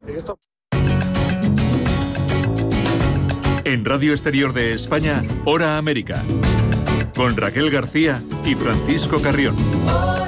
En Radio Exterior de España, Hora América, con Raquel García y Francisco Carrión.